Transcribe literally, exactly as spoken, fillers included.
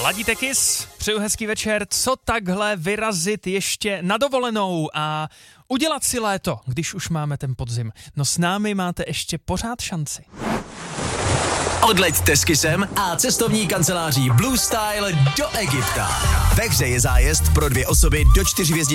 Ladíte Kiss, přeju hezký večer. Co takhle vyrazit ještě na dovolenou a udělat si léto, když už máme ten podzim? No s námi máte ještě pořád šanci. Odleďte s Kissem a cestovní kanceláří Blue Style do Egypta. Ve hře je zájezd pro dvě osoby do čtyř hvězdiček